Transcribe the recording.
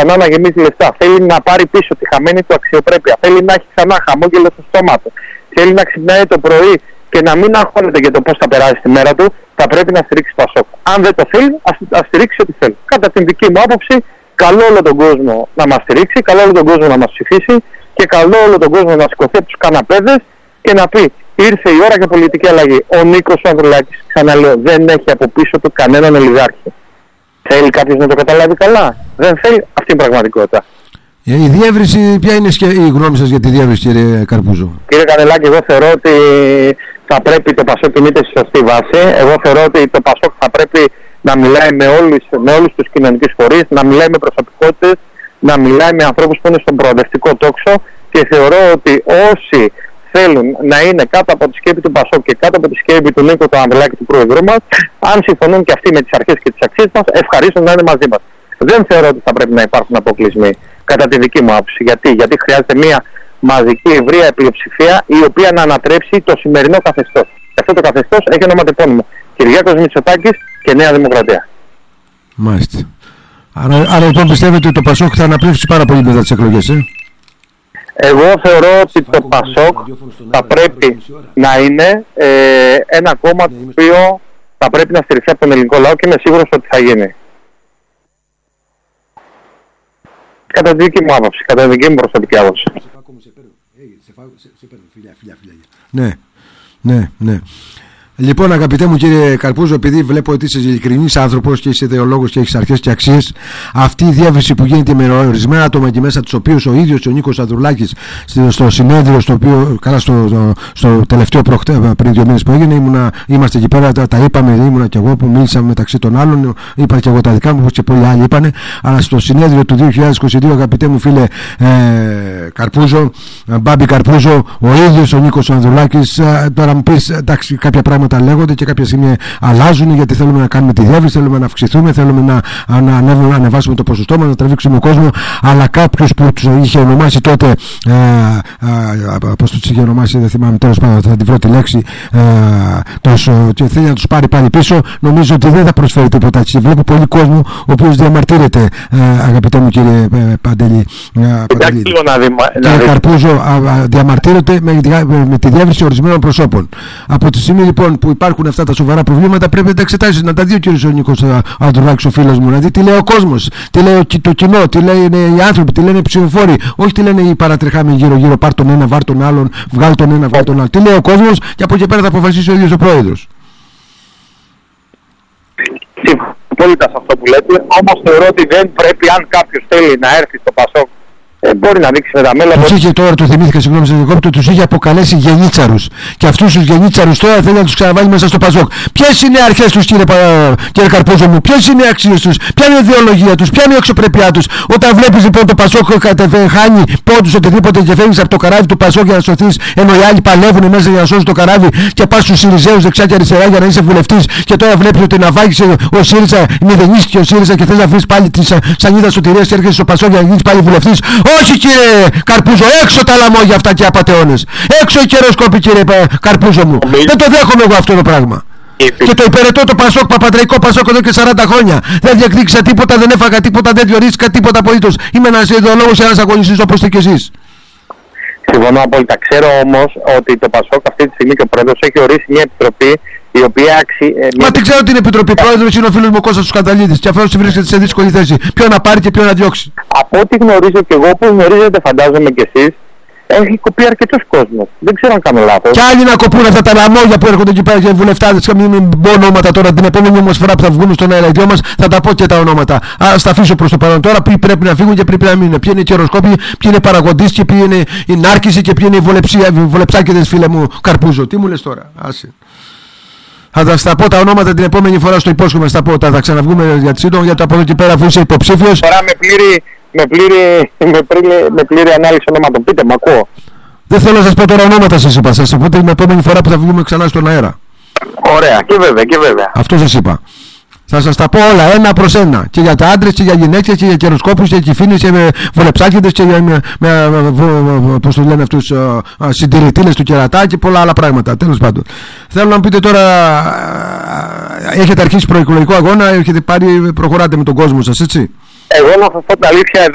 ξανά να γεμίζει λεφτά. Θέλει να πάρει πίσω τη χαμένη του αξιοπρέπεια. Θέλει να έχει ξανά χαμόγελο στο στόμα του. Θέλει να ξυπνάει το πρωί και να μην αγχώνεται για το πώς θα περάσει τη μέρα του. Θα πρέπει να στηρίξει το ΠΑΣΟΚ. Αν δεν το θέλει, ας στηρίξει ό,τι θέλει. Κατά την δική μου άποψη, καλό όλο τον κόσμο να μας στηρίξει, καλό όλο τον κόσμο να μας ψηφίσει και καλό όλο τον κόσμο να σηκωθεί από τους καναπέδες και να πει: ήρθε η ώρα για πολιτική αλλαγή. Ο Νίκος Ανδρουλάκης, ξαναλέω, δεν έχει από πίσω του κανέναν ολιγάρχη. Θέλει κάποιος να το καταλάβει καλά? Δεν θέλει. Αυτή είναι η πραγματικότητα. Η διεύρυνση, ποια είναι η γνώμη σας για τη διεύρυνση, κύριε Καρπούζο? Κύριε Κανελάκη, εγώ θεωρώ ότι θα πρέπει το ΠΑΣΟΚ κινείται στη σωστή βάση. Εγώ θεωρώ ότι το ΠΑΣΟΚ θα πρέπει να μιλάει με όλους τους κοινωνικούς φορείς, να μιλάει με προσωπικότητες, να μιλάει με ανθρώπους που είναι στον προοδευτικό τόξο, και θεωρώ ότι όσοι θέλουν να είναι κάτω από τη σκέπη του ΠΑΣΟΚ και κάτω από τη σκέπη του Νίκο του Ανδρουλάκη, του Πρόεδρου μας, αν συμφωνούν και αυτοί με τις αρχές και τις αξίες μας, ευχαρίστω να είναι μαζί μας. Δεν θεωρώ ότι θα πρέπει να υπάρχουν αποκλεισμοί, κατά τη δική μου άποψη. Γιατί χρειάζεται μια μαζική ευρεία πλειοψηφία η οποία να ανατρέψει το σημερινό καθεστώς. Και αυτό το καθεστώς έχει ονοματεπώνυμο: Κυριάκος Μητσοτάκης και Νέα Δημοκρατία. Μάλιστα. Άρα λοιπόν πιστεύετε ότι το ΠΑΣΟΚ θα αναπλέψει πάρα πολύ μετά τις εκλογές, Εγώ θεωρώ ότι το ΠΑΣΟΚ θα πρέπει να είναι ένα κόμμα το οποίο θα πρέπει να στηριχθεί από τον ελληνικό λαό, και είμαι σίγουρος ότι θα γίνει. Κατά τη δική μου άποψη, κατά τη δική μου προσωπική άποψη. Ναι. Λοιπόν, αγαπητέ μου κύριε Καρπούζο, επειδή βλέπω ότι είσαι ειλικρινής άνθρωπος και είσαι ιδεολόγος και έχεις αρχές και αξίες, αυτή η διεύρυνση που γίνεται με ορισμένα άτομα και μέσα τους οποίους ο ίδιος ο Νίκος Ανδρουλάκης στο συνέδριο, στο οποίο, καλά, στο τελευταίο πριν 2 μήνες που έγινε, είμαστε εκεί πέρα, τα είπαμε, ήμουνα και εγώ που μίλησα μεταξύ των άλλων, είπα και εγώ τα δικά μου, όπως και πολλοί άλλοι είπανε, αλλά στο συνέδριο του 2022, αγαπητέ μου φίλε Καρπούζο, Μπάμπη Καρπούζο, ο ίδιος ο Νίκος Ανδρουλάκης, τώρα μου πεις, εντάξει, κάποια πράγματα λέγονται και κάποια στιγμή αλλάζουν, γιατί θέλουμε να κάνουμε τη διεύρυνση, θέλουμε να αυξηθούμε, θέλουμε να ανεβάσουμε το ποσοστό μας, να τραβήξουμε κόσμο. Αλλά κάποιος που τους είχε ονομάσει τότε, πώς τους είχε ονομάσει, δεν θυμάμαι, τέλος πάντων, θα την βρω τη λέξη, και θέλει να τους πάρει πάλι πίσω, νομίζω ότι δεν θα προσφέρει τίποτα. Βλέπω πολύ κόσμο ο οποίος διαμαρτύρεται, αγαπητέ μου κύριε Παντελή. Κύριε Καρπούζο, διαμαρτύρεται με τη διεύρυνση ορισμένων προσώπων. Από τη στιγμή λοιπόν που υπάρχουν αυτά τα σοβαρά προβλήματα, πρέπει να τα εξετάσει, να τα δει ο κύριος Νίκος Ανδρουλάκης, ο φίλος μου, να δει τι λέει ο κόσμος, τι λέει το κοινό, τι λένε οι άνθρωποι, τι λένε οι ψηφοφόροι, όχι τι λένε οι παρατρεχάμενοι γύρω-γύρω, πάρ' τον ένα, βάρ' τον άλλον, βγάλ' τον ένα, βγάλ' τον άλλο. Τι λέει ο κόσμος, και από εκεί πέρα θα αποφασίσει ο ίδιος ο πρόεδρος. Απόλυτα σε αυτό που λέτε, όμως θεωρώ ότι δεν πρέπει, αν κάποιος θέλει να έρθει στο ΠΑΣΟΚ, μπορεί να δείξει με τα μέλη. Τους είχε τώρα, το θυμήθηκα, συγγνώμη σε διακόπτω, τους είχε αποκαλέσει γενίτσαρους. Και αυτούς τους γενίτσαρους τώρα θέλει να τους ξαναβάλει μέσα στο ΠΑΣΟΚ. Ποιες είναι οι αρχές τους, κύριε Καρπούζο μου, ποιες είναι οι αξίες τους, ποια είναι η ιδεολογία τους, ποια είναι η αξιοπρέπειά τους? Όταν βλέπεις λοιπόν το ΠΑΣΟΚ χάνει πόντους οτιδήποτε και φεύγεις από το καράβι του ΠΑΣΟΚ για να σωθείς, ενώ οι άλλοι παλεύουν μέσα για να σώσουν το καράβι, και πας στους Συριζέους δεξιά και αριστερά για να είσαι βουλευτής, και τώρα βλέπεις ότι να βάγεις ο ΣΥΡΙΖΑ, μηδενίστηκε ο ΣΥΡΙΖΑ και θες να βρεις πάλι τη σανίδα σωτηρίας και έρχεσαι στο ΠΑΣΟΚ για να γίνεις πάλι βουλευτής. Όχι κύριε Καρπούζο, έξω τα λαμόγια αυτά και απατεώνες. Έξω οι καιροσκόποι, κύριε Καρπούζο μου. Δεν το δέχομαι εγώ αυτό το πράγμα. Και το υπηρετώ το ΠΑΣΟΚ, παπατραϊκό ΠΑΣΟΚ εδώ και 40 χρόνια. Δεν διεκδίκησα τίποτα, δεν έφαγα τίποτα, δεν διορίστηκα τίποτα απολύτως. Είμαι ένας ιδεολόγος, ένας αγωνιστής όπως είστε κι εσείς. Συμφωνώ απόλυτα. Ξέρω όμως ότι το ΠΑΣΟΚ αυτή τη στιγμή και ο πρόεδρος έχει ορίσει μια επιτροπή η οποία Μα δεν ξέρω την επιτροπή. Πρόεδρος είναι ο φίλος μου ο Κώστας Σκανταλίδης, και αυτός βρίσκεται σε δύσκολη θέση. Ποιο να πάρει και ποιο να διώξει. Από ό,τι γνωρίζω και εγώ, όπως γνωρίζετε φαντάζομαι κι εσείς, έχει κοπεί αρκετός κόσμος. Δεν ξέρω αν κάνω λάθος. Κι άλλοι να κοπούν αυτά τα λαμόγια που έρχονται εκεί πέρα και οι βουλευτάδες. Μην πω ονόματα τώρα. Την επόμενη όμως φορά που θα βγούμε στον αέρα οι δυο μας θα τα πω και τα ονόματα. Ας τα αφήσω προς το παρόν τώρα. Ποιοι πρέπει να φύγουν και πρέπει να μείνουν. Ποιοι είναι οι καιροσκόποι, ποιοι είναι οι παραγοντές και ποιοι είναι η νάρκηση και ποιοι είναι οι βολεψάκηδες, φίλε μου Καρπούζο. Τι μου λες τώρα? Άσε. Θα στα πω τα ονόματα την επόμενη φορά, στο υπόσχομαι, στα πω. Θα ξαναβγούμε για τη σύντομα, γιατί από εδώ και πέρα αφού είσαι υποψήφιος. Τώρα με πλήρη ανάλυση ονόματων. Πείτε, μ' ακούω. Δεν θέλω να σας πω τώρα ονόματα, σας είπα. Σας πω την επόμενη φορά που θα βγούμε ξανά στον αέρα. Ωραία, και βέβαια. Αυτό σας είπα. Θα σας τα πω όλα ένα προς ένα. Και για τα άντρες και για γυναίκες και για καιροσκόπους και κυφίνες και με βολεψάκηδες και πώς το λένε αυτούς, συντηρητήλες του κερατά και πολλά άλλα πράγματα. Τέλος πάντων. Θέλω να μου πείτε τώρα, έχετε αρχίσει προεκλογικό αγώνα, προχωράτε με τον κόσμο σας, έτσι? Εγώ να σας πω την αλήθεια, εδώ